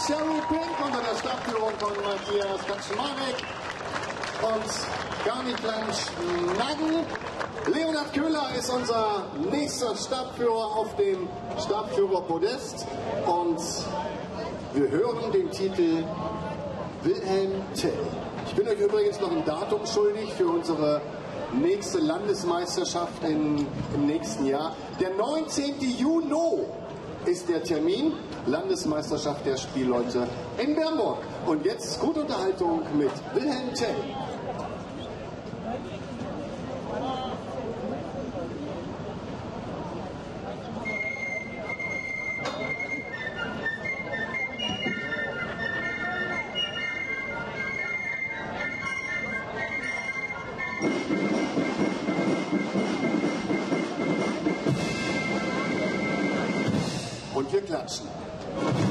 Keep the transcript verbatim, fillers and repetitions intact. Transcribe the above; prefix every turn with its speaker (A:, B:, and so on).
A: Cherry Pink unter der Stadtführung von Matthias Kaczmarek und gar nicht lang schnacken. Leonhard Köhler ist unser nächster Stabführer auf dem Stabführerpodest und wir hören den Titel Wilhelm Tell. Ich bin euch übrigens noch ein Datum schuldig für unsere nächste Landesmeisterschaft in, im nächsten Jahr. Der neunzehnten Juni ist der Termin, Landesmeisterschaft der Spielleute in Bernburg. Und jetzt gute Unterhaltung mit Wilhelm Tell. Und wir klatschen.